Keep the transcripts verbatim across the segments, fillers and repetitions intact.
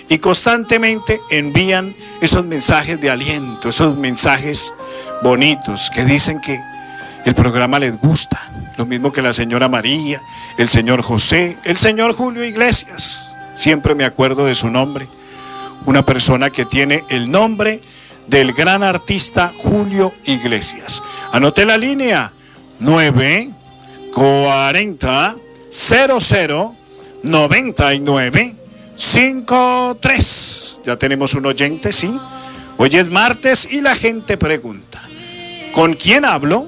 y constantemente envían esos mensajes de aliento, esos mensajes bonitos que dicen que el programa les gusta, lo mismo que la señora María, el señor José, el señor Julio Iglesias, siempre me acuerdo de su nombre, una persona que tiene el nombre del gran artista Julio Iglesias. Anoté la línea nueve cuarenta cero cero noventa y nueve cincuenta y tres. Ya tenemos un oyente, ¿sí? Hoy es martes y la gente pregunta, ¿con quién hablo?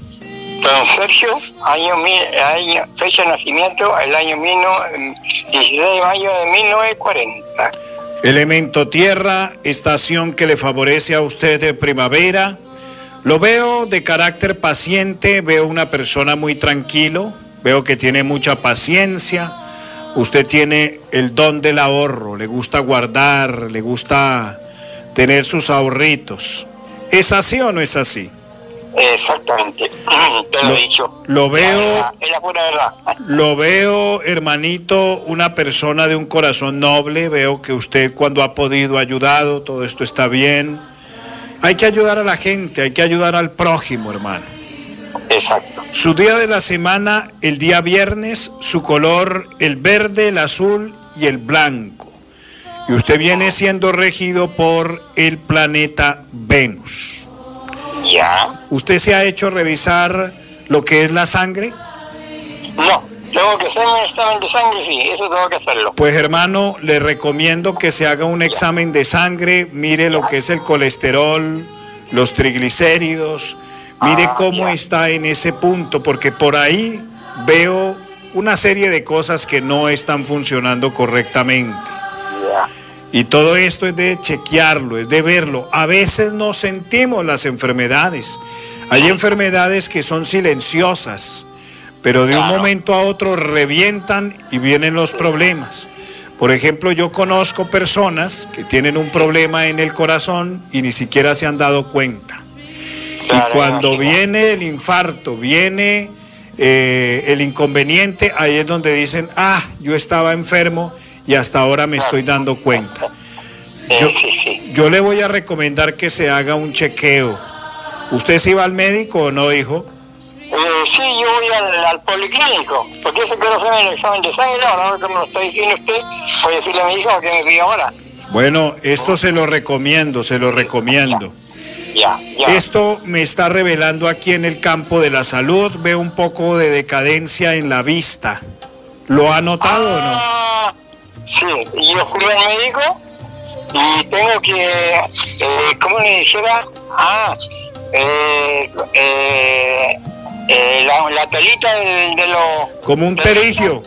Don Sergio, año, año, fecha de nacimiento, el año dieciséis de mayo de mil novecientos cuarenta. Elemento tierra, estación que le favorece a usted de primavera. Lo veo de carácter paciente, veo una persona muy tranquilo, veo que tiene mucha paciencia. Usted tiene el don del ahorro, le gusta guardar, le gusta tener sus ahorritos. ¿Es así o no es así? Exactamente, te lo, lo he dicho. Lo veo, es la pura verdad. Lo veo, hermanito, una persona de un corazón noble. Veo que usted, cuando ha podido, ha ayudado, todo esto está bien. Hay que ayudar a la gente, hay que ayudar al prójimo, hermano. Exacto. Su día de la semana, el día viernes, su color, el verde, el azul y el blanco. Y usted viene siendo regido por el planeta Venus. Ya. ¿Usted se ha hecho revisar lo que es la sangre? No, tengo que hacerme un examen de sangre, sí, eso tengo que hacerlo. Pues hermano, le recomiendo que se haga un ya. examen de sangre, mire lo que es el colesterol, los triglicéridos, mire ah, cómo ya. está en ese punto, porque por ahí veo una serie de cosas que no están funcionando correctamente. Ya. Y todo esto es de chequearlo, es de verlo. A veces no sentimos las enfermedades. Hay enfermedades que son silenciosas, pero de un momento a otro revientan y vienen los problemas. Por ejemplo, yo conozco personas que tienen un problema en el corazón y ni siquiera se han dado cuenta. Y cuando viene el infarto, viene eh, el inconveniente, ahí es donde dicen, ah, yo estaba enfermo y hasta ahora me estoy dando cuenta. Yo, yo le voy a recomendar que se haga un chequeo. ¿Usted sí va al médico o no, hijo? Eh, sí, yo voy al, al policlínico, porque eso quiero hacer el examen de sangre. Ahora que me lo está diciendo usted, voy a decirle a mi hija que me pida ahora. Bueno, esto se lo recomiendo, se lo recomiendo. Ya, ya. Esto me está revelando aquí en el campo de la salud. Veo un poco de decadencia en la vista. ¿Lo ha notado ah. o no? Sí, yo fui al médico y tengo que, eh, ¿cómo le dijera? Ah, eh, eh, eh, la, la telita de, de los... Como un terigio.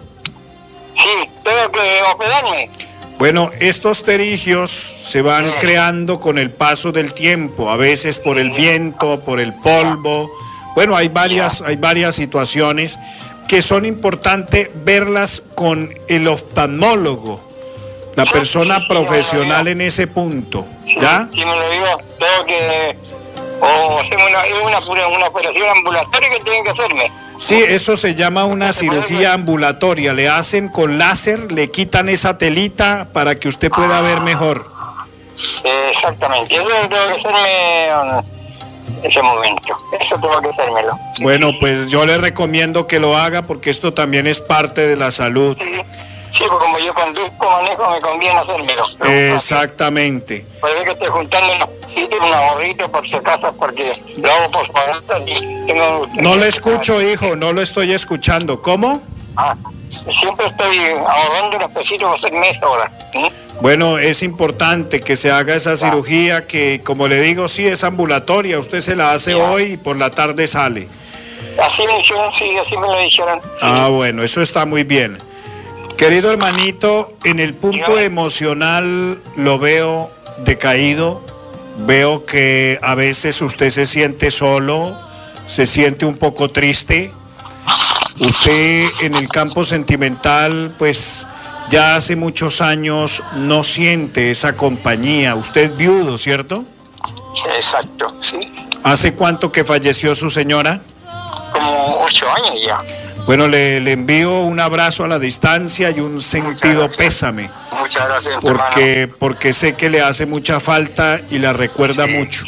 Sí, tengo que operarme. Bueno, estos terigios se van sí. creando con el paso del tiempo, a veces por el viento, por el polvo. Bueno, hay varias, hay varias situaciones que son importantes verlas con el oftalmólogo, la sí, persona sí, profesional sí, en ese punto, ¿ya? Sí, me lo digo, tengo que, o hacerme una, una, una operación ambulatoria que tienen que hacerme. Sí, eso se llama una cirugía ambulatoria, le hacen con láser, le quitan esa telita para que usted pueda ah, ver mejor. Exactamente, eso tengo que hacerme... ese momento, eso tengo que hacérmelo. Sí, bueno, sí. pues yo le recomiendo que lo haga porque esto también es parte de la salud. Sí, sí, porque como yo conduzco, manejo, me conviene hacérmelo. Exactamente. Puede que esté juntando unos sitios, unos ahorritos por si acaso, porque lo hago por favor. Tengo... No lo escucho, hijo, no lo estoy escuchando. ¿Cómo? Ah, siempre estoy ahorrando unos pesitos por hacerme eso ahora. ¿Sí? Bueno, es importante que se haga esa cirugía que, como le digo, sí es ambulatoria. Usted se la hace ya. hoy y por la tarde sale. Así me dijeron, sí, así me lo dijeron. Sí. Ah, bueno, eso está muy bien. Querido hermanito, en el punto emocional lo veo decaído. Veo que a veces usted se siente solo, se siente un poco triste. Usted en el campo sentimental, pues... ya hace muchos años no siente esa compañía. Usted es viudo, ¿cierto? Exacto, sí. ¿Hace cuánto que falleció su señora? Como ocho años ya. Bueno, le, le envío un abrazo a la distancia y un sentido pésame. Muchas gracias, porque, hermano. porque sé que le hace mucha falta y la recuerda Sí. mucho.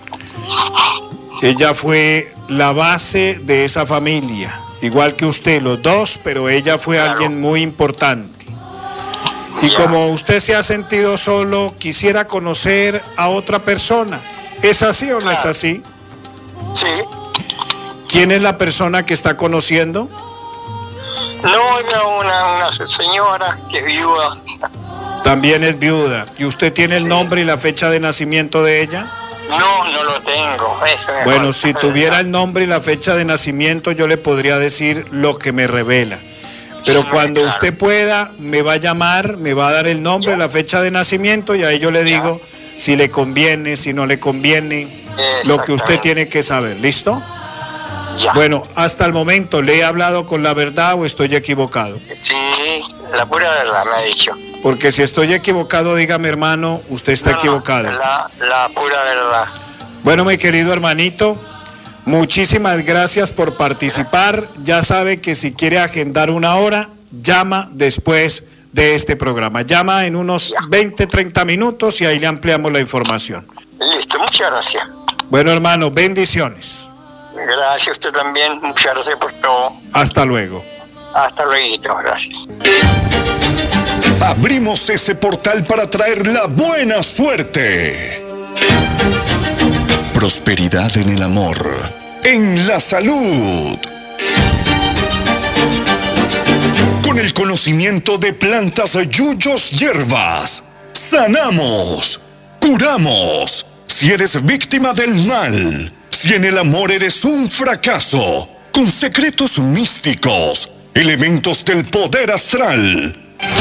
Ella fue la base de esa familia, igual que usted, los dos, pero ella fue Claro. alguien muy importante. Y Ya. como usted se ha sentido solo, quisiera conocer a otra persona. ¿Es así o no es Claro. así? Sí. ¿Quién es la persona que está conociendo? No, era una, una señora que es viuda. También es viuda. ¿Y usted tiene el Sí. nombre y la fecha de nacimiento de ella? No, no lo tengo. Eso es Bueno, mejor. si tuviera el nombre y la fecha de nacimiento, yo le podría decir lo que me revela. Pero Sí, cuando claro. usted pueda, me va a llamar, me va a dar el nombre, Ya. la fecha de nacimiento, y ahí yo le Ya. digo si le conviene, si no le conviene, lo que usted Exactamente. tiene que saber. ¿Listo? Ya. Bueno, hasta el momento, ¿le he hablado con la verdad o estoy equivocado? Sí, la pura verdad me ha dicho. Porque si estoy equivocado, dígame, hermano, usted está No, no, equivocado. La, la pura verdad. Bueno, mi querido hermanito, muchísimas gracias por participar. Ya sabe que si quiere agendar una hora, llama después de este programa. Llama en unos veinte, treinta minutos y ahí le ampliamos la información. Listo, muchas gracias. Bueno, hermano, bendiciones. Gracias a usted también. Muchas gracias por todo. Hasta luego. Hasta luego. Gracias. Abrimos ese portal para traer la buena suerte. Prosperidad en el amor, en la salud. Con el conocimiento de plantas, yuyos, hierbas, sanamos, curamos. Si eres víctima del mal, si en el amor eres un fracaso, con secretos místicos, elementos del poder astral.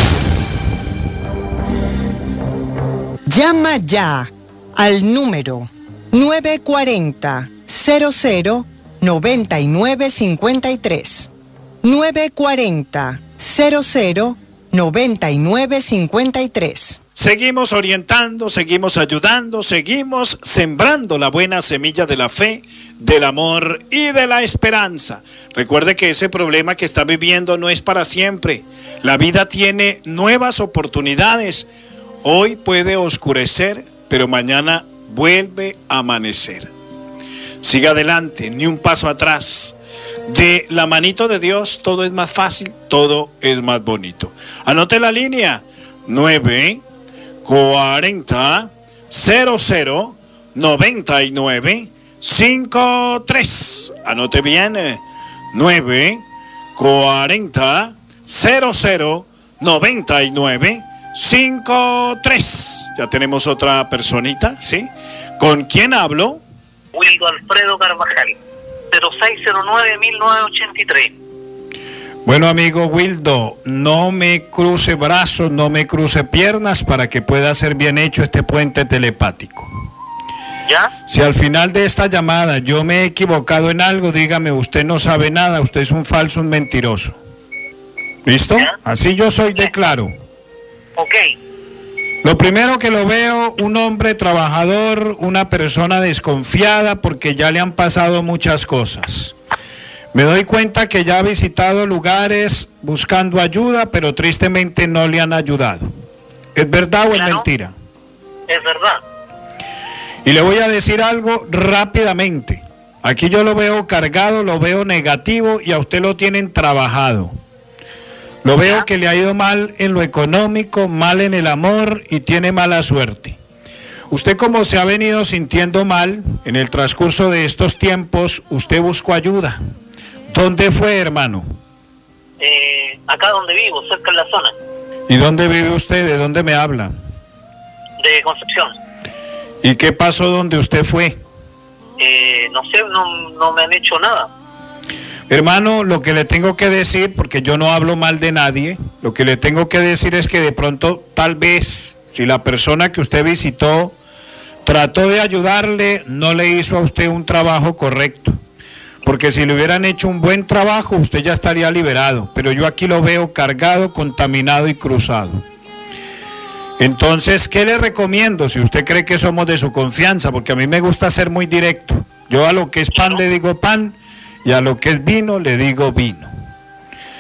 Llama ya al número nueve cuatro cero, cero cero, nueve nueve cinco tres. nueve cuatro cero, cero cero, nueve nueve cinco tres. Seguimos orientando, seguimos ayudando, seguimos sembrando la buena semilla de la fe, del amor y de la esperanza. Recuerde que ese problema que está viviendo no es para siempre. La vida tiene nuevas oportunidades. Hoy puede oscurecer, pero mañana vuelve a amanecer. Siga adelante, ni un paso atrás. De la manito de Dios todo es más fácil, todo es más bonito. Anote la línea nueve cuarenta, cero cero, noventa y nueve, cincuenta y tres. Anote bien, nueve cuarenta, cero cero, noventa y nueve, cincuenta y tres. Ya tenemos otra personita, ¿sí? ¿Con quién hablo? Wildo Alfredo Carvajal, cero seis cero nueve, mil novecientos ochenta y tres. Bueno, amigo Wildo, no me cruce brazos, no me cruce piernas para que pueda ser bien hecho este puente telepático. ¿Ya? Si al final de esta llamada yo me he equivocado en algo, dígame, usted no sabe nada, usted es un falso, un mentiroso. ¿Listo? ¿Ya? Así yo soy de claro. Ok. Lo primero que lo veo, un hombre trabajador, una persona desconfiada porque ya le han pasado muchas cosas. Me doy cuenta que ya ha visitado lugares buscando ayuda, pero tristemente no le han ayudado. ¿Es verdad o es Claro. mentira? Es verdad. Y le voy a decir algo rápidamente. Aquí yo lo veo cargado, lo veo negativo y a usted lo tienen trabajado. Lo veo que le ha ido mal en lo económico, mal en el amor y tiene mala suerte. Usted, como se ha venido sintiendo mal en el transcurso de estos tiempos, usted buscó ayuda. ¿Dónde fue, hermano? Eh, acá donde vivo, cerca en la zona ¿Y dónde vive usted? ¿De dónde me habla? de Concepción. ¿Y qué pasó donde usted fue? Eh, no sé, no, no me han hecho nada. Hermano, lo que le tengo que decir, porque yo no hablo mal de nadie, lo que le tengo que decir es que de pronto, tal vez, si la persona que usted visitó trató de ayudarle, no le hizo a usted un trabajo correcto. Porque si le hubieran hecho un buen trabajo, usted ya estaría liberado. Pero yo aquí lo veo cargado, contaminado y cruzado. Entonces, ¿qué le recomiendo si usted cree que somos de su confianza? Porque a mí me gusta ser muy directo. Yo a lo que es pan le digo pan y a lo que es vino le digo vino.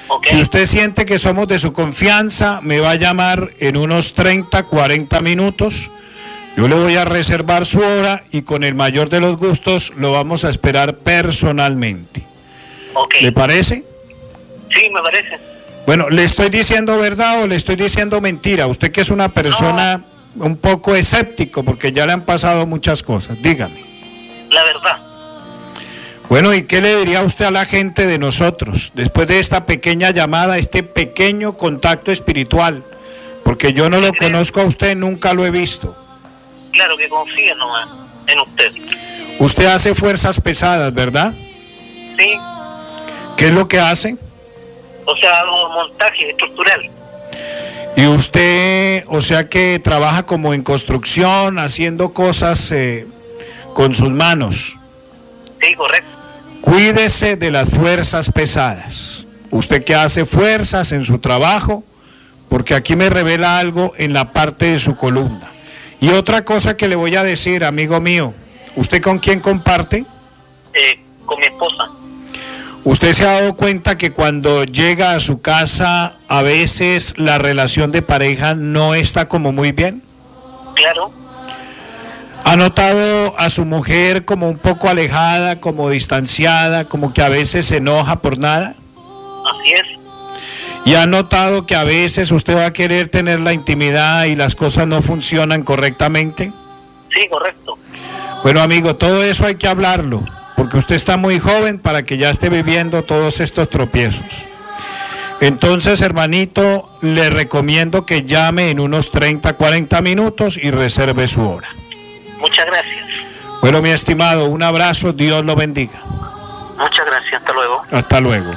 Okay. Si usted siente que somos de su confianza, me va a llamar en unos treinta, cuarenta minutos. Yo le voy a reservar su hora y con el mayor de los gustos lo vamos a esperar personalmente. Okay. ¿Le parece? Sí, me parece. Bueno, ¿le estoy diciendo verdad o le estoy diciendo mentira? Usted que es una persona no. un poco escéptico porque ya le han pasado muchas cosas. Dígame. La verdad. Bueno, ¿y qué le diría usted a la gente de nosotros después de esta pequeña llamada, este pequeño contacto espiritual? Porque yo no lo conozco a usted, nunca lo he visto. Claro, que confíe nomás en usted. Usted hace fuerzas pesadas, ¿verdad? Sí. ¿Qué es lo que hace? O sea, hago montaje estructural. Y usted, o sea que trabaja como en construcción, haciendo cosas eh, con sus manos. Sí, correcto. Cuídese de las fuerzas pesadas. Usted que hace fuerzas en su trabajo, porque aquí me revela algo en la parte de su columna. Y otra cosa que le voy a decir, amigo mío, ¿usted con quién comparte? Eh, con mi esposa. ¿Usted se ha dado cuenta que cuando llega a su casa a veces la relación de pareja no está como muy bien? Claro. ¿Ha notado a su mujer como un poco alejada, como distanciada, como que a veces se enoja por nada? Así es. ¿Y ha notado que a veces usted va a querer tener la intimidad y las cosas no funcionan correctamente? Sí, correcto. Bueno, amigo, todo eso hay que hablarlo, porque usted está muy joven para que ya esté viviendo todos estos tropiezos. Entonces, hermanito, le recomiendo que llame en unos treinta, cuarenta minutos y reserve su hora. Muchas gracias. Bueno, mi estimado, un abrazo, Dios lo bendiga. Muchas gracias, hasta luego. Hasta luego.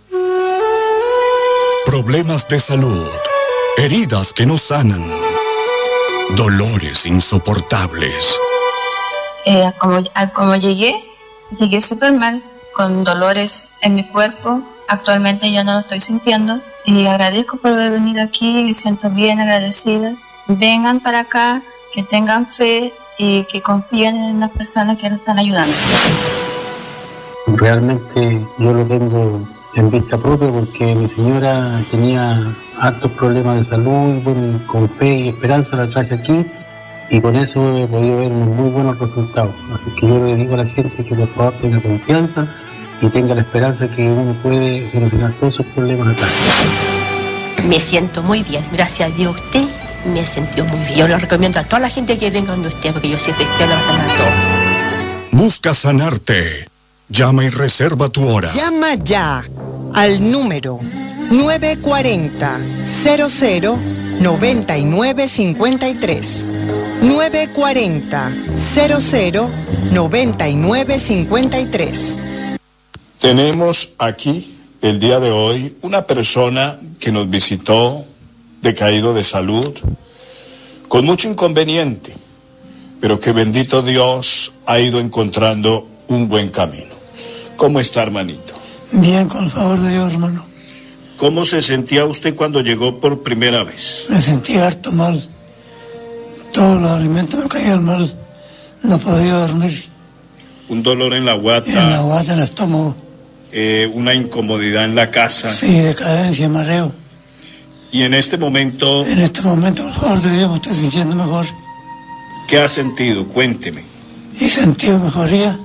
Problemas de salud, heridas que no sanan, dolores insoportables. Eh, como, como llegué, llegué súper mal, con dolores en mi cuerpo. Actualmente ya no lo estoy sintiendo y agradezco por haber venido aquí, me siento bien agradecida. Vengan para acá, que tengan fe y que confíen en las personas que lo están ayudando. Realmente yo lo tengo en vista propia porque mi señora tenía altos problemas de salud y bueno, con fe y esperanza la traje aquí y con eso he podido ver unos muy buenos resultados. Así que yo le digo a la gente que por favor tenga confianza y tenga la esperanza que uno puede solucionar todos sus problemas acá. Me siento muy bien, gracias a Dios usted me sentió muy bien. Yo lo recomiendo a toda la gente que venga donde usted porque yo sé que usted lo va a sanar todo. Busca sanarte. Llama y reserva tu hora. Llama ya al número nueve cuatro cero, cero cero, nueve nueve cinco tres. nueve cuatro cero, cero cero, nueve nueve cinco tres. Tenemos aquí el día de hoy una persona que nos visitó decaído de salud, con mucho inconveniente, pero que bendito Dios ha ido encontrando un buen camino. ¿Cómo está, hermanito? Bien, con el favor de Dios, hermano. ¿Cómo se sentía usted cuando llegó por primera vez? Me sentía harto mal. Todos los alimentos me caían mal. No podía dormir. Un dolor en la guata. En la guata, en el estómago. Eh, una incomodidad en la casa. Sí, decadencia, mareo. Y en este momento... En este momento, por favor de Dios, me estoy sintiendo mejor. ¿Qué ha sentido? Cuénteme. He sentido mejoría.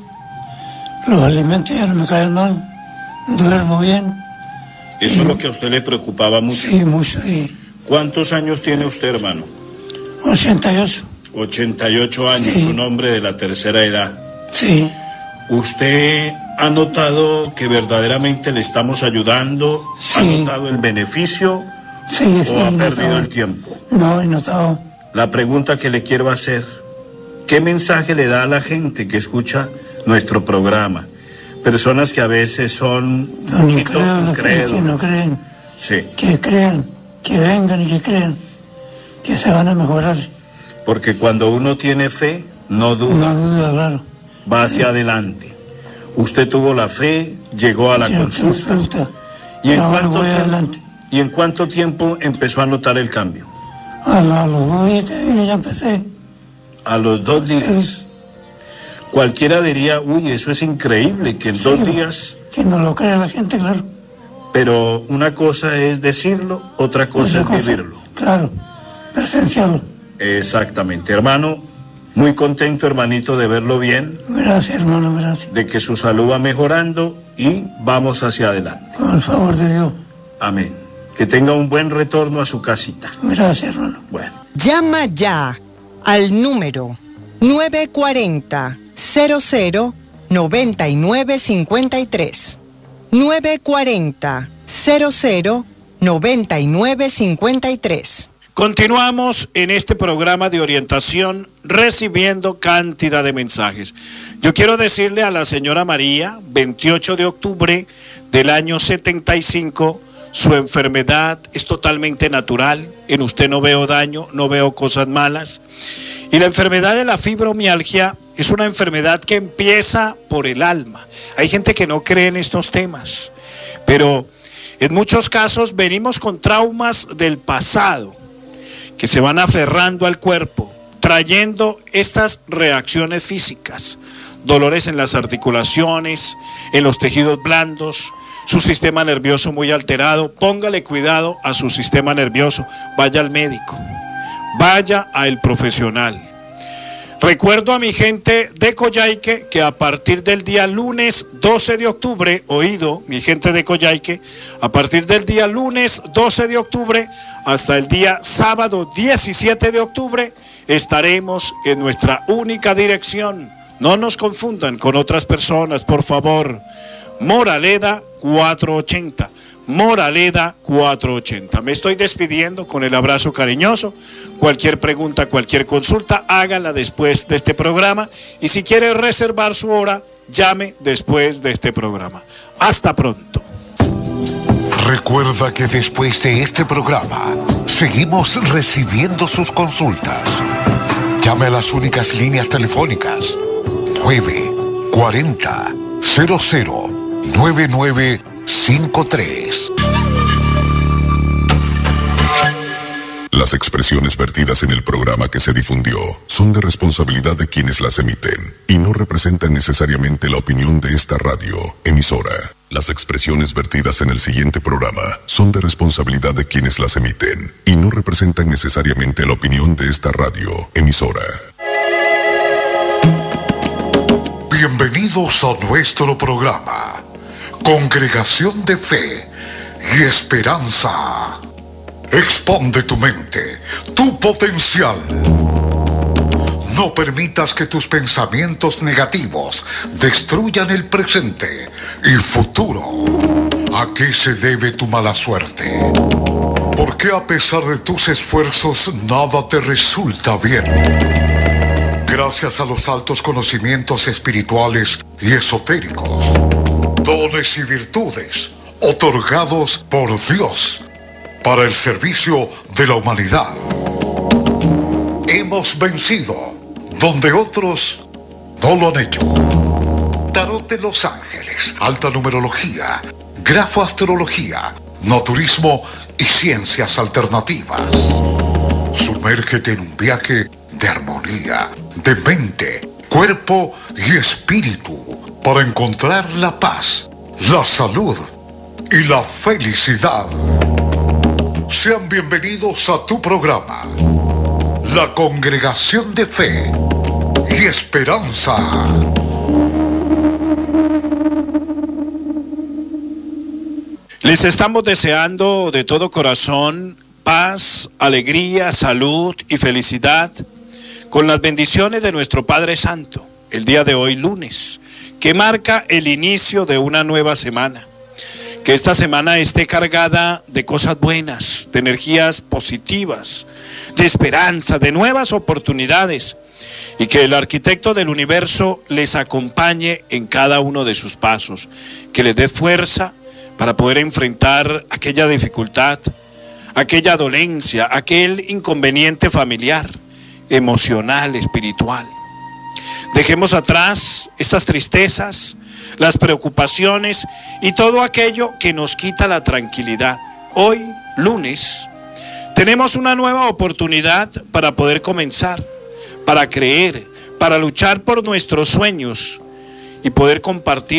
Los alimentos ya no me caen mal. Duermo bien. ¿Eso y... es lo que a usted le preocupaba mucho? Sí, mucho. Sí. ¿Cuántos años tiene usted, hermano? ochenta y ocho. ochenta y ocho años, Sí. Un hombre de la tercera edad. Sí. ¿Usted ha notado que verdaderamente le estamos ayudando? Sí. ¿Ha notado el beneficio? Sí, sí, ¿O ha he perdido notado. el tiempo? No, he notado. La pregunta que le quiero hacer, ¿qué mensaje le da a la gente que escucha nuestro programa? Personas que a veces son un No, no poquito creo, no creen, que incrédulos. no creen. Sí, Que crean, que vengan y que crean. Que se van a mejorar. porque cuando uno tiene fe, no duda, No duda, claro. va hacia adelante. Usted tuvo la fe, llegó a la Sí, consulta. consulta. ¿Y en, Ahora cuánto voy tiempo, adelante. ¿Y en cuánto tiempo empezó a notar el cambio? A, la- a los dos días que vine ya empecé. A los dos Sí. días. Cualquiera diría, uy, eso es increíble, que en Sí. dos días... Que no lo crea la gente, claro. pero una cosa es decirlo, otra cosa Otra es cosa, vivirlo. Claro, presenciarlo. Exactamente, hermano, muy contento, hermanito, de verlo bien. Gracias, hermano, gracias. De que su salud va mejorando y vamos hacia adelante. Por el favor de Dios. Amén. Que tenga un buen retorno a su casita. Gracias, hermano. Bueno. Llama ya al número nueve cuatro cero, cero cero, nueve nueve cinco tres. nueve cuatro cero, cero cero, nueve nueve cinco tres. Continuamos en este programa de orientación recibiendo cantidad de mensajes. Yo quiero decirle a la señora María, veintiocho de octubre del año setenta y cinco, su enfermedad es totalmente natural, en usted no veo daño, no veo cosas malas. Y la enfermedad de la fibromialgia es una enfermedad que empieza por el alma. Hay gente que no cree en estos temas, pero en muchos casos venimos con traumas del pasado que se van aferrando al cuerpo, trayendo estas reacciones físicas, dolores en las articulaciones, en los tejidos blandos, su sistema nervioso muy alterado. Póngale cuidado a su sistema nervioso, vaya al médico, vaya al profesional. Recuerdo a mi gente de Coyhaique que a partir del día lunes doce de octubre, oído, mi gente de Coyhaique, a partir del día lunes doce de octubre hasta el día sábado diecisiete de octubre, estaremos en nuestra única dirección. No nos confundan con otras personas, por favor. Moraleda cuatrocientos ochenta. Moraleda cuatrocientos ochenta. Me estoy despidiendo con el abrazo cariñoso. Cualquier pregunta, cualquier consulta, hágala después de este programa. Y si quiere reservar su hora, llame después de este programa. Hasta pronto. Recuerda que después de este programa, seguimos recibiendo sus consultas. Llame a las únicas líneas telefónicas nueve cuarenta, cero cero, nueve nueve cinco tres. Las expresiones vertidas en el programa que se difundió son de responsabilidad de quienes las emiten y no representan necesariamente la opinión de esta radio emisora. Las expresiones vertidas en el siguiente programa son de responsabilidad de quienes las emiten y no representan necesariamente la opinión de esta radio emisora. Bienvenidos a nuestro programa, Congregación de Fe y Esperanza. Expande tu mente, tu potencial. No permitas que tus pensamientos negativos destruyan el presente y futuro. ¿A qué se debe tu mala suerte? ¿Por qué a pesar de tus esfuerzos nada te resulta bien? Gracias a los altos conocimientos espirituales y esotéricos, dones y virtudes otorgados por Dios para el servicio de la humanidad, hemos vencido donde otros no lo han hecho. Tarot de los Ángeles, alta numerología, grafoastrología, naturismo y ciencias alternativas. Sumérgete en un viaje de armonía, de mente, cuerpo y espíritu para encontrar la paz, la salud y la felicidad. Sean bienvenidos a tu programa, la Congregación de Fe y Esperanza. Les estamos deseando de todo corazón paz, alegría, salud y felicidad con las bendiciones de nuestro Padre Santo, el día de hoy lunes, que marca el inicio de una nueva semana. Que esta semana esté cargada de cosas buenas, de energías positivas, de esperanza, de nuevas oportunidades, y que el arquitecto del universo les acompañe en cada uno de sus pasos, que les dé fuerza para poder enfrentar aquella dificultad, aquella dolencia, aquel inconveniente familiar, emocional, espiritual. Dejemos atrás estas tristezas, las preocupaciones y todo aquello que nos quita la tranquilidad. Hoy, lunes, tenemos una nueva oportunidad para poder comenzar, para creer, para luchar por nuestros sueños y poder compartir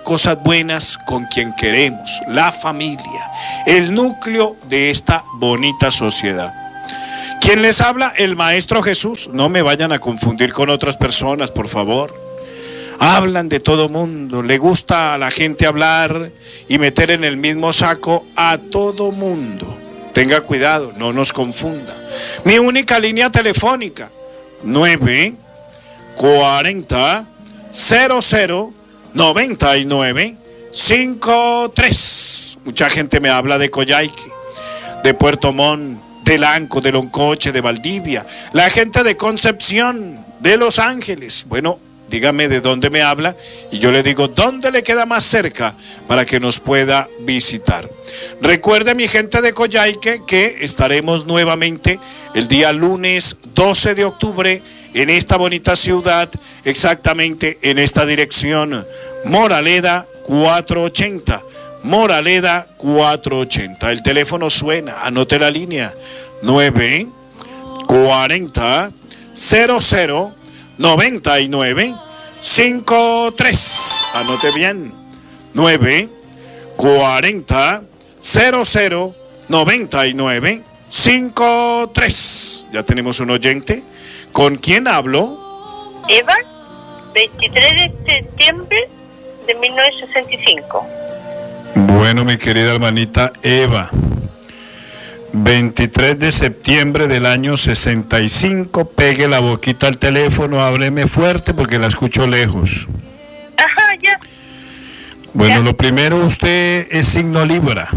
cosas buenas con quien queremos, la familia, el núcleo de esta bonita sociedad. ¿Quién les habla? El Maestro Jesús. No me vayan a confundir con otras personas, por favor. Hablan de todo mundo, le gusta a la gente hablar y meter en el mismo saco a todo mundo. Tenga cuidado, no nos confunda. Mi única línea telefónica, nueve cuarenta cero cero noventa y nueve cincuenta y tres. Mucha gente me habla de Coyhaique, de Puerto Montt, de Lanco, de Loncoche, de Valdivia. La gente de Concepción, de Los Ángeles. Bueno, dígame de dónde me habla y yo le digo dónde le queda más cerca para que nos pueda visitar. Recuerde, mi gente de Coyhaique, que estaremos nuevamente el día lunes doce de octubre en esta bonita ciudad, exactamente en esta dirección, Moraleda cuatrocientos ochenta. Moraleda cuatrocientos ochenta. El teléfono suena, anote la línea, nueve cuarenta cero cero noventa y nueve cincuenta y tres. Anote bien, nueve cuarenta cero cero noventa y nueve cincuenta y tres. Ya tenemos un oyente. ¿Con quién hablo? Eva, veintitrés de septiembre de mil novecientos sesenta y cinco. Bueno, mi querida hermanita Eva, veintitrés de septiembre del año sesenta y cinco, pegue la boquita al teléfono, hábleme fuerte porque la escucho lejos. Ajá, ya. Bueno, ya. Lo primero, usted es signo Libra.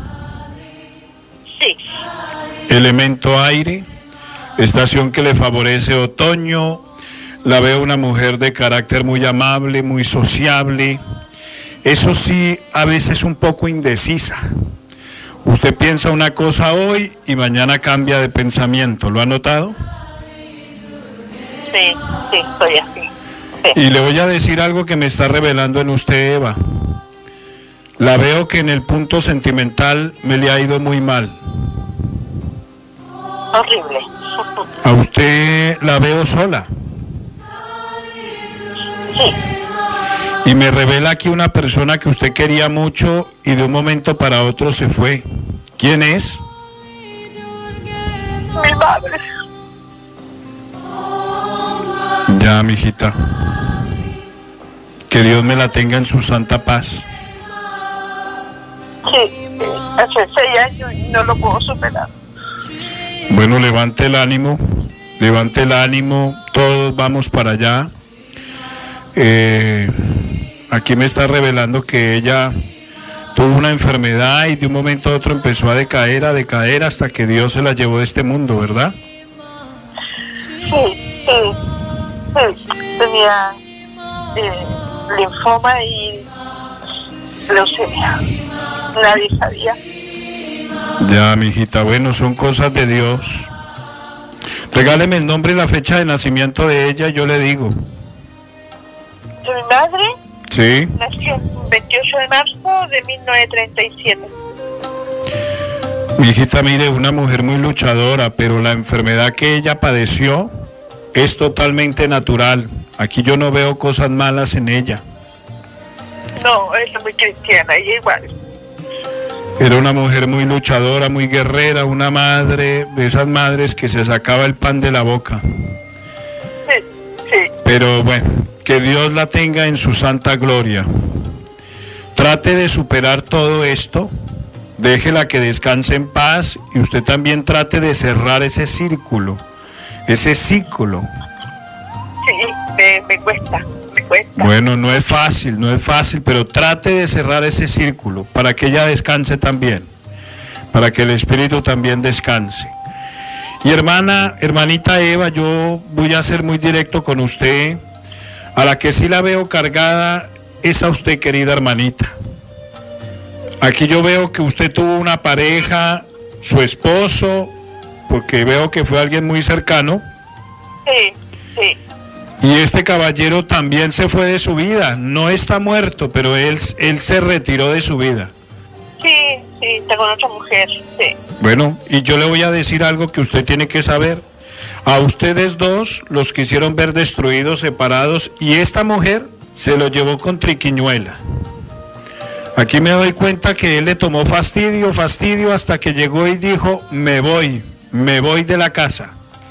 Sí. Elemento aire, estación que le favorece otoño. La veo una mujer de carácter muy amable, muy sociable. Eso sí, a veces un poco indecisa. Usted piensa una cosa hoy y mañana cambia de pensamiento. ¿Lo ha notado? Sí, sí, estoy así. Sí. Y le voy a decir algo que me está revelando en usted, Eva. La veo que en el punto sentimental me le ha ido muy mal. Horrible. A usted la veo sola. Sí. Y me revela aquí una persona que usted quería mucho y de un momento para otro se fue. ¿Quién es? Mi madre. Ya, mijita. Que Dios me la tenga en su santa paz. Sí, hace seis años y no lo puedo superar. Bueno, levante el ánimo, levante el ánimo, todos vamos para allá. Eh, aquí me está revelando que ella tuvo una enfermedad y de un momento a otro empezó a decaer, a decaer hasta que Dios se la llevó de este mundo, ¿verdad? Sí, sí, sí. Tenía eh, linfoma y leucemia. Nadie sabía. Ya, mijita, bueno, son cosas de Dios. Regáleme el nombre y la fecha de nacimiento de ella, yo le digo. ¿De mi madre? Sí. Nació el veintiocho de marzo de mil novecientos treinta y siete. Mi hijita, mire, una mujer muy luchadora, pero la enfermedad que ella padeció es totalmente natural. Aquí yo no veo cosas malas en ella. No, es muy cristiana, ella igual. Era una mujer muy luchadora, muy guerrera, una madre de esas madres que se sacaba el pan de la boca. Sí, sí. Pero bueno, que Dios la tenga en su santa gloria. Trate de superar todo esto, déjela que descanse en paz y usted también trate de cerrar ese círculo, ese ciclo. Sí, me, me cuesta. Bueno, no es fácil, no es fácil, pero trate de cerrar ese círculo para que ella descanse también, para que el espíritu también descanse. Y hermana, hermanita Eva, yo voy a ser muy directo con usted. A la que sí la veo cargada es a usted, querida hermanita. Aquí yo veo que usted tuvo una pareja, su esposo, porque veo que fue alguien muy cercano. Sí, sí. Y este caballero también se fue de su vida, no está muerto, pero él, él se retiró de su vida. Sí, sí, está con otra mujer, sí. Bueno, y yo le voy a decir algo que usted tiene que saber. A ustedes dos los quisieron ver destruidos, separados, y esta mujer se lo llevó con triquiñuela. Aquí me doy cuenta que él le tomó fastidio, fastidio, hasta que llegó y dijo, me voy, me voy de la casa.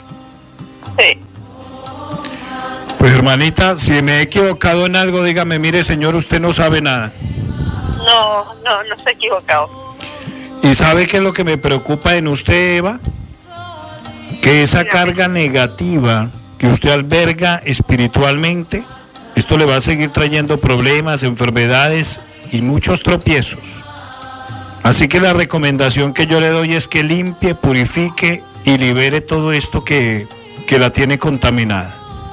Sí. Pues hermanita, si me he equivocado en algo, dígame, mire señor, usted no sabe nada. No, no, no se ha equivocado. ¿Y sabe qué es lo que me preocupa en usted, Eva? Que esa carga negativa que usted alberga espiritualmente, esto le va a seguir trayendo problemas, enfermedades y muchos tropiezos. Así que la recomendación que yo le doy es que limpie, purifique y libere todo esto que, que la tiene contaminada.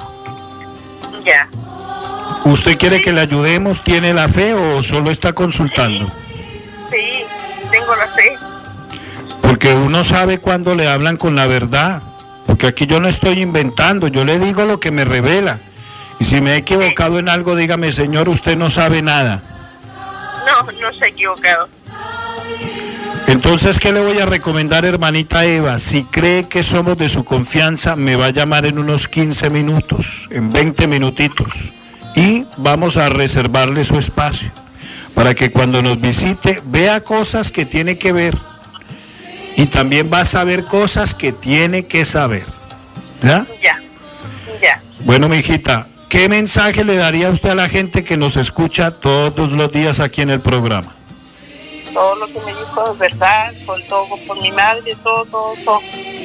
Ya. ¿Usted quiere que le ayudemos? ¿Tiene la fe o solo está consultando? Sí, tengo la fe. Porque uno sabe cuando le hablan con la verdad, porque aquí yo no estoy inventando, yo le digo lo que me revela. Y si me he equivocado en algo, dígame, señor, usted no sabe nada. No, no se ha equivocado. Entonces, ¿qué le voy a recomendar, hermanita Eva? Si cree que somos de su confianza, me va a llamar en unos quince minutos, en veinte minutitos, y vamos a reservarle su espacio, para que cuando nos visite, vea cosas que tiene que ver, y también va a saber cosas que tiene que saber. ¿Ya? Ya, ya. Bueno, mi hijita, ¿qué mensaje le daría usted a la gente que nos escucha todos los días aquí en el programa? Todo lo que me dijo es verdad, por todo, por mi madre, todo, todo, todo.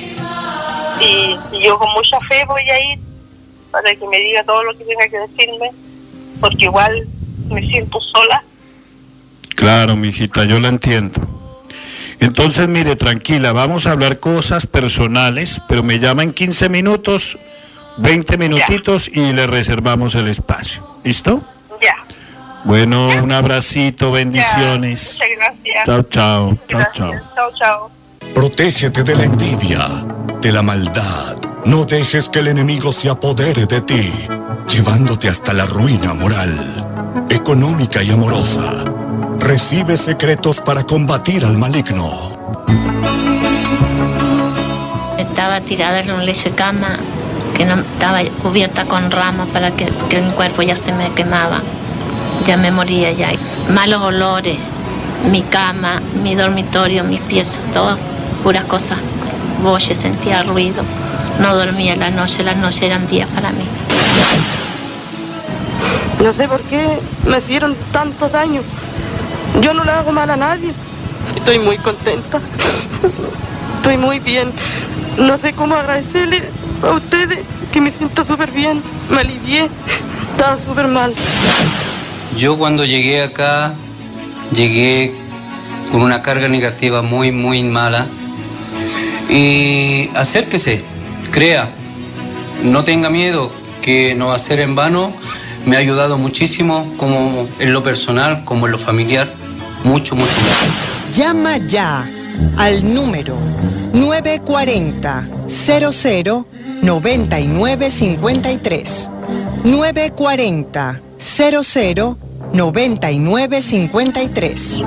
Y, y yo con mucha fe voy a ir para que me diga todo lo que tenga que decirme, porque igual me siento sola. Claro, mi hijita, yo la entiendo. Entonces, mire, tranquila, vamos a hablar cosas personales, pero me llama en quince minutos, veinte minutitos ya. Y le reservamos el espacio. ¿Listo? Ya. Bueno, un abracito, bendiciones. Ya, muchas gracias. Chao, chao. Chao, chao. Chao, chao. Protégete de la envidia, de la maldad. No dejes que el enemigo se apodere de ti, llevándote hasta la ruina moral, económica y amorosa. Recibe secretos para combatir al maligno. Estaba tirada en un lecho de cama que no estaba cubierta con ramas para que, que mi cuerpo ya se me quemaba. Ya me moría ya. Malos olores, mi cama, mi dormitorio, mis pies, todo, puras cosas. Voces, sentía ruido. No dormía la noche, las noches eran días para mí. No sé por qué me hicieron tantos daños. Yo no le hago mal a nadie. Estoy muy contenta. Estoy muy bien. No sé cómo agradecerle a ustedes que me siento súper bien. Me alivié. Estaba súper mal. Yo cuando llegué acá, llegué con una carga negativa muy, muy mala. Y acérquese, crea, no tenga miedo, que no va a ser en vano. Me ha ayudado muchísimo, como en lo personal, como en lo familiar. Mucho, mucho, mucho. Llama ya al número nueve cuatro cero cero cero nueve nueve cinco tres. nueve cuatro cero cero nueve nueve cinco tres.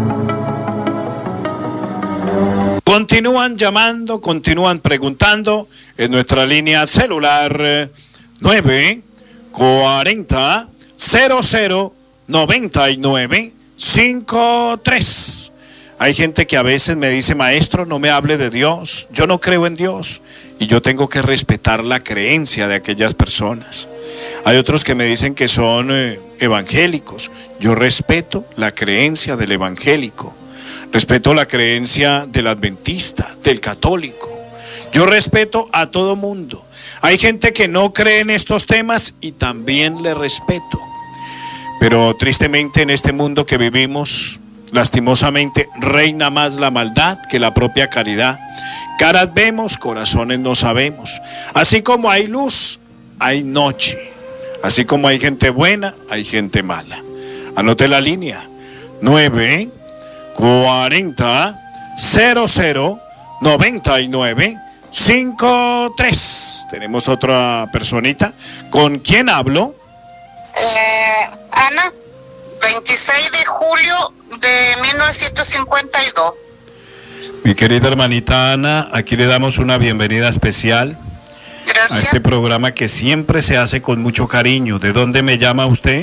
Continúan llamando, continúan preguntando en nuestra línea celular nueve cuarenta cero cero noventa y nueve cinco tres. Hay gente que a veces me dice, maestro, no me hable de Dios, yo no creo en Dios, y yo tengo que respetar la creencia de aquellas personas. Hay otros que me dicen que son eh, evangélicos, yo respeto la creencia del evangélico, respeto la creencia del adventista, del católico, yo respeto a todo mundo. Hay gente que no cree en estos temas y también le respeto. Pero tristemente en este mundo que vivimos, lastimosamente, reina más la maldad que la propia caridad. Caras vemos, corazones no sabemos. Así como hay luz, hay noche. Así como hay gente buena, hay gente mala. Anote la línea nueve cuarenta cero cero noventa y nueve cinco tres. Tenemos otra personita. ¿Con quién hablo? Eh, Ana, veintiséis de julio de mil novecientos cincuenta y dos. Mi querida hermanita Ana, aquí le damos una bienvenida especial. Gracias. A este programa que siempre se hace con mucho cariño. ¿De dónde me llama usted?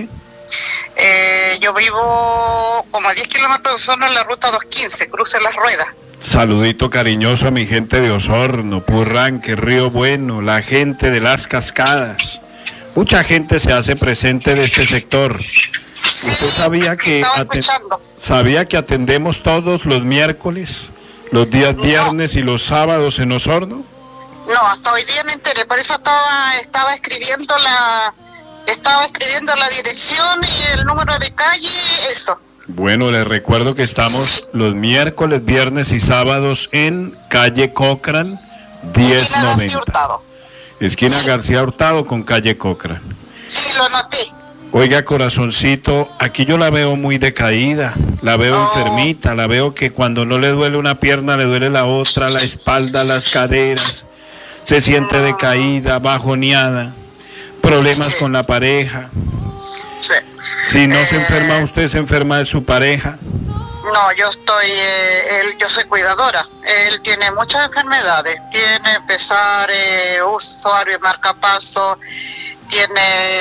Eh, yo vivo como a diez kilómetros de zona en la ruta doscientos quince, cruce Las Ruedas. Saludito cariñoso a mi gente de Osorno, Purranque, Río Bueno, la gente de Las Cascadas. Mucha gente se hace presente de este sector. Sí, ¿Usted sabía que, sabía que atendemos todos los miércoles, los días no. viernes y los sábados en Osorno? No, hasta hoy día me enteré, por eso estaba, estaba escribiendo la estaba escribiendo la dirección y el número de calle, eso. Bueno, les recuerdo que estamos los miércoles, viernes y sábados en calle Cochran, diez noventa. Esquina García Hurtado con calle Cochran. Sí, lo noté. Oiga, corazoncito, aquí yo la veo muy decaída, la veo oh. enfermita, la veo que cuando no le duele una pierna, le duele la otra, la espalda, las caderas, se siente decaída, bajoneada, problemas sí. con la pareja. Sí. Si no eh, se enferma usted, se enferma de su pareja. No, yo estoy, eh, él, yo soy cuidadora. Él tiene muchas enfermedades. Tiene pesar, eh, usuario, marcapaso, tiene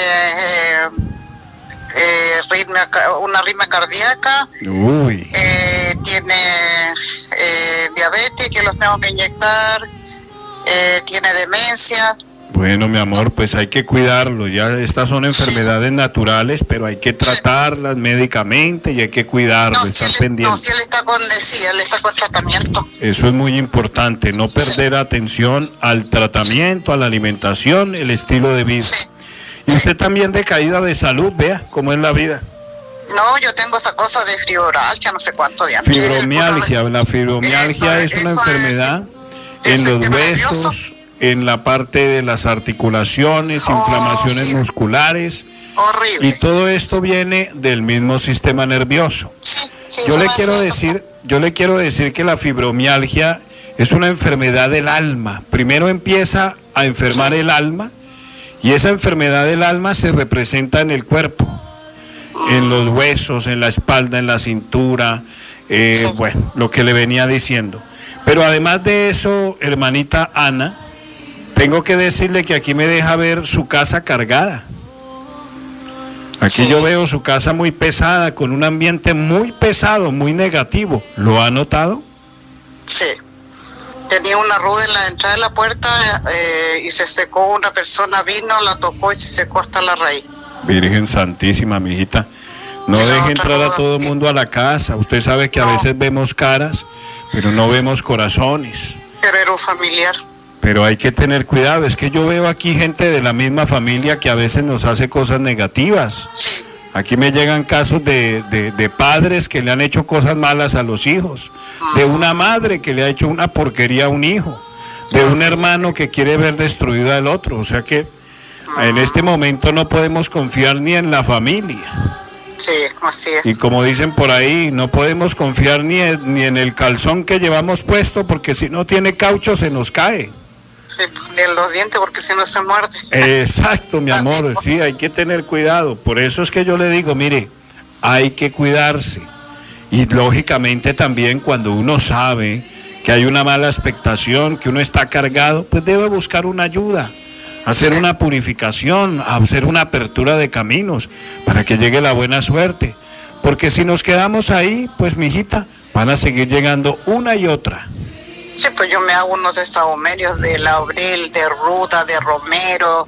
eh, eh, ritmia, una arritmia cardíaca. Uy. Eh, tiene eh, diabetes, que los tengo que inyectar. Eh, tiene demencia. Bueno, mi amor, pues hay que cuidarlo. Ya estas son enfermedades sí. naturales, pero hay que tratarlas sí. médicamente y hay que cuidarlo, no, estar si él, pendiente. No, si él está con, sí, él está con tratamiento. Eso es muy importante, no perder sí. atención al tratamiento, a la alimentación, el estilo de vida. Sí. Y usted sí. también de caída de salud, vea cómo es la vida. No, yo tengo esa cosa de fibromialgia, no sé cuánto de antes. Fibromialgia, la fibromialgia eso, es una enfermedad es, en los huesos. Nervioso. En la parte de las articulaciones, oh, inflamaciones sí. musculares. Horrible. Y todo esto viene del mismo sistema nervioso. Sí, sí, yo le quiero decir, yo le quiero decir que la fibromialgia es una enfermedad del alma. Primero empieza a enfermar sí. el alma y esa enfermedad del alma se representa en el cuerpo, mm. en los huesos, en la espalda, en la cintura, eh, sí. bueno, lo que le venía diciendo. Pero además de eso, hermanita Ana, tengo que decirle que aquí me deja ver su casa cargada. Aquí sí. yo veo su casa muy pesada, con un ambiente muy pesado, muy negativo. ¿Lo ha notado? Sí. Tenía una ruda en la entrada de la puerta eh, y se secó, una persona vino, la tocó y se secó hasta la raíz. Virgen Santísima, mijita. No sí, deje entrar ruda, a todo el sí. mundo a la casa. Usted sabe que no. a veces vemos caras, pero no vemos corazones. Pero era un familiar. Pero hay que tener cuidado, es que yo veo aquí gente de la misma familia que a veces nos hace cosas negativas. Aquí me llegan casos de, de, de padres que le han hecho cosas malas a los hijos, de una madre que le ha hecho una porquería a un hijo, de un hermano que quiere ver destruido al otro. O sea que en este momento no podemos confiar ni en la familia. Sí, así es. Y como dicen por ahí, no podemos confiar ni en, ni en el calzón que llevamos puesto, porque si no tiene caucho se nos cae. Sí, en los dientes porque si no se muerde. Exacto, mi amor, sí, hay que tener cuidado. Por eso es que yo le digo, mire, hay que cuidarse. Y lógicamente también cuando uno sabe que hay una mala expectación, que uno está cargado, pues debe buscar una ayuda, hacer una purificación, hacer una apertura de caminos para que llegue la buena suerte. Porque si nos quedamos ahí, pues mijita, van a seguir llegando una y otra. Sí, pues yo me hago unos desahumerios de laurel, de ruda, de romero,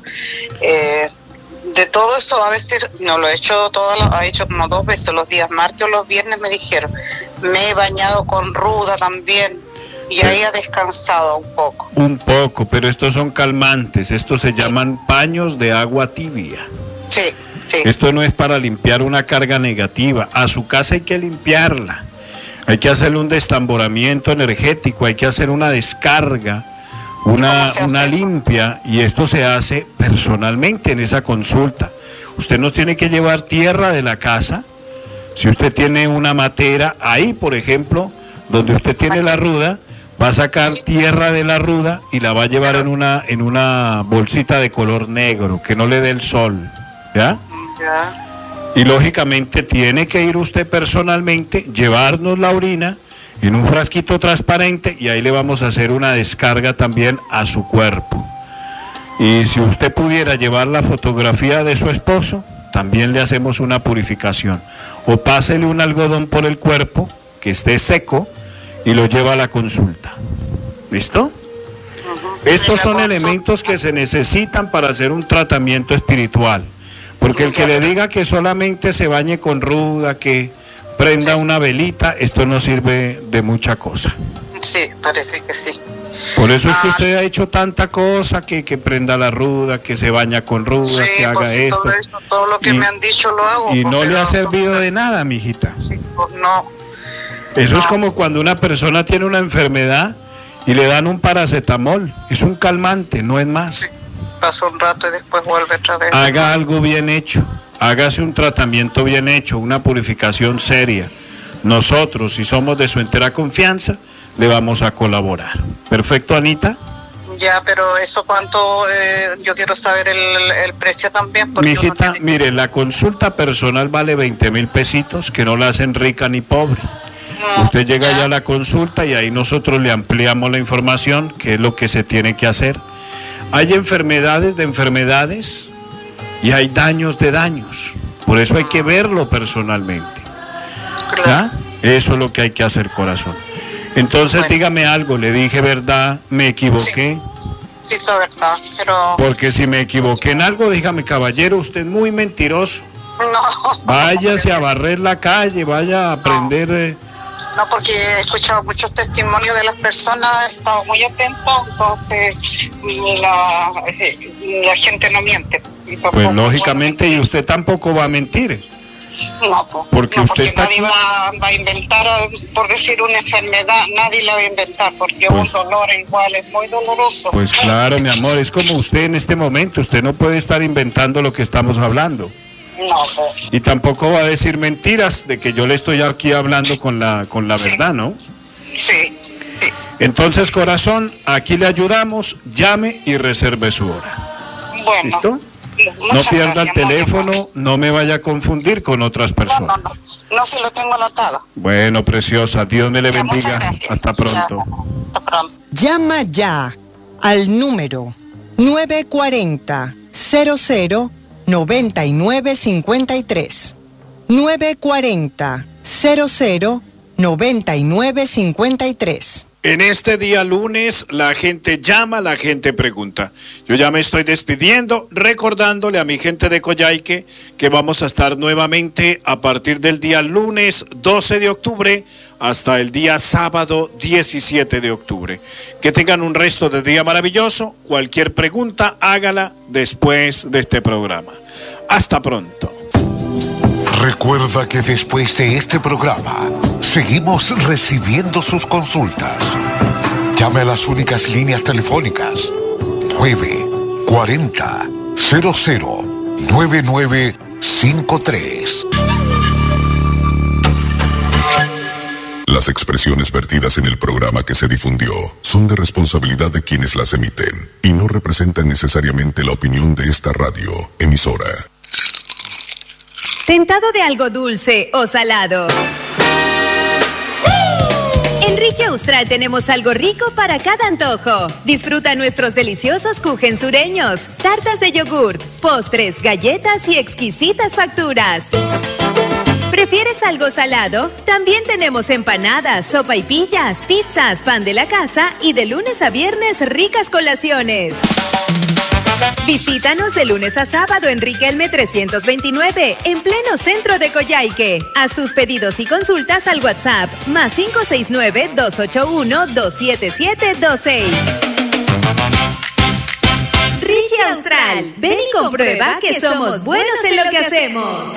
eh, de todo eso. A veces no lo he hecho, todo lo he hecho como dos veces, los días martes o los viernes me dijeron. Me he bañado con ruda también y ahí he descansado un poco. Un poco, pero estos son calmantes, estos se sí. llaman paños de agua tibia. Sí, sí. Esto no es para limpiar una carga negativa, a su casa hay que limpiarla. Hay que hacerle un destamboramiento energético, hay que hacer una descarga, una, una limpia, y esto se hace personalmente en esa consulta. Usted nos tiene que llevar tierra de la casa. Si usted tiene una matera, ahí por ejemplo, donde usted tiene la ruda, va a sacar tierra de la ruda y la va a llevar en una, en una bolsita de color negro, que no le dé el sol, ¿ya? Ya. Y lógicamente tiene que ir usted personalmente, llevarnos la orina en un frasquito transparente y ahí le vamos a hacer una descarga también a su cuerpo. Y si usted pudiera llevar la fotografía de su esposo, también le hacemos una purificación. O pásele un algodón por el cuerpo, que esté seco, y lo lleva a la consulta. ¿Listo? Uh-huh. Estos son elementos que se necesitan para hacer un tratamiento espiritual. Porque el que le diga que solamente se bañe con ruda, que prenda una velita, esto no sirve de mucha cosa. Sí, parece que sí. Por eso es que usted ha hecho tanta cosa, que, que prenda la ruda, que se baña con ruda, sí, que haga pues sí, esto. Todo, eso, todo lo que y, me han dicho lo hago. Y no le ha servido de nada, mijita. Sí, pues no. Eso no. es como cuando una persona tiene una enfermedad y le dan un paracetamol. Es un calmante, no es más. Sí, pasa un rato y después vuelve otra vez. Haga algo bien hecho. Hágase un tratamiento bien hecho, una purificación seria. Nosotros, si somos de su entera confianza, le vamos a colaborar. ¿Perfecto, Anita? Ya, pero eso cuánto, eh, yo quiero saber el, el precio también. Mijita, tiene... mire, la consulta personal vale veinte mil pesitos, que no la hacen rica ni pobre. No, Usted llega ya. ya a la consulta y ahí nosotros le ampliamos la información, que es lo que se tiene que hacer. Hay enfermedades de enfermedades y hay daños de daños. Por eso hay que verlo personalmente. ¿Ya? Eso es lo que hay que hacer, corazón. Entonces, bueno, dígame algo, le dije verdad, me equivoqué. Sí, sí, es verdad, pero... Porque si me equivoqué en algo, dígame, caballero, usted es muy mentiroso. No. Váyase a barrer la calle, vaya a aprender... Eh... No, porque he escuchado muchos testimonios de las personas, he estado muy atento, entonces la, la gente no miente. Pues lógicamente, y usted tampoco va a mentir. No, pues, porque, no, usted porque está nadie va, va a inventar, por decir una enfermedad, nadie la va a inventar, porque pues, un dolor igual es muy doloroso. Pues claro, mi amor, es como usted en este momento, usted no puede estar inventando lo que estamos hablando. No, pues. Y tampoco va a decir mentiras de que yo le estoy aquí hablando con la, con la sí. verdad, ¿no? Sí, sí. Entonces, corazón, aquí le ayudamos, llame y reserve su hora. Bueno. ¿Listo? No pierda gracias, el teléfono, no me vaya a confundir con otras personas. No, no, no, no se lo tengo anotado. Bueno, preciosa, Dios me le ya, bendiga. Hasta pronto. Ya, hasta pronto. Llama ya al número nueve cuatro cero, cero cero, nueve nueve cinco tres. nueve cuatro cero, cero cero, nueve nueve cinco tres. En este día lunes la gente llama, la gente pregunta. Yo ya me estoy despidiendo, recordándole a mi gente de Coyhaique que vamos a estar nuevamente a partir del día lunes doce de octubre hasta el día sábado diecisiete de octubre. Que tengan un resto de día maravilloso. Cualquier pregunta, hágala después de este programa. Hasta pronto. Recuerda que después de este programa seguimos recibiendo sus consultas. Llame a las únicas líneas telefónicas nueve cuatro cero, cero cero, nueve nueve cinco tres. Las expresiones vertidas en el programa que se difundió son de responsabilidad de quienes las emiten y no representan necesariamente la opinión de esta radio emisora. ¿Tentado de algo dulce o salado? En Richie Austral tenemos algo rico para cada antojo. Disfruta nuestros deliciosos kuchen sureños, tartas de yogurt, postres, galletas y exquisitas facturas. ¿Prefieres algo salado? También tenemos empanadas, sopaipillas, pizzas, pan de la casa y de lunes a viernes ricas colaciones. Visítanos de lunes a sábado en Riquelme trescientos veintinueve, en pleno centro de Coyhaique. Haz tus pedidos y consultas al WhatsApp más cinco seis nueve, dos ocho uno, dos siete siete dos seis. Richie Austral, ven y comprueba que somos buenos en lo que hacemos.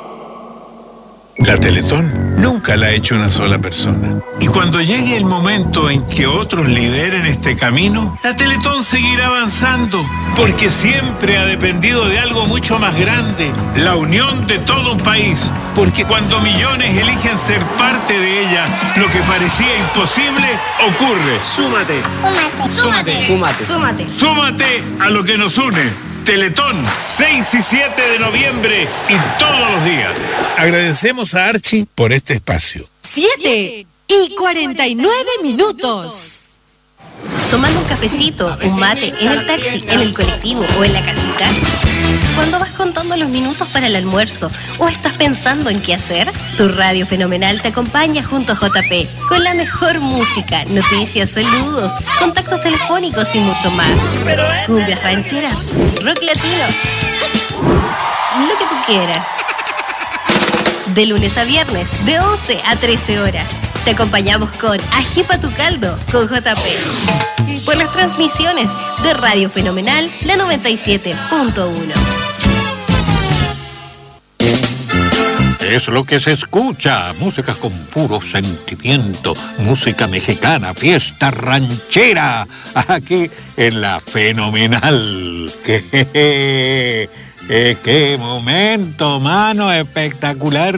La Teletón nunca la ha hecho una sola persona. Y cuando llegue el momento en que otros lideren este camino, la Teletón seguirá avanzando, porque siempre ha dependido de algo mucho más grande, la unión de todo un país. Porque cuando millones eligen ser parte de ella, lo que parecía imposible ocurre. Súmate. Súmate. Súmate. Súmate. Súmate a lo que nos une. Teletón, seis y siete de noviembre y todos los días. Agradecemos a Archie por este espacio. Siete y cuarenta y nueve minutos. Tomando un cafecito, un mate, en el taxi, en el colectivo o en la casita. Cuando vas contando los minutos para el almuerzo o estás pensando en qué hacer, tu Radio Fenomenal te acompaña junto a J P con la mejor música, noticias, saludos, contactos telefónicos y mucho más. Cumbias rancheras, rock latino, lo que tú quieras. De lunes a viernes, de once a trece horas. Te acompañamos con Ajipa tu caldo con J P. Por las transmisiones de Radio Fenomenal, la noventa y siete punto uno. Es lo que se escucha, música con puro sentimiento, música mexicana, fiesta ranchera, aquí en la Fenomenal. ¡Qué, eh, qué momento, mano! Espectacular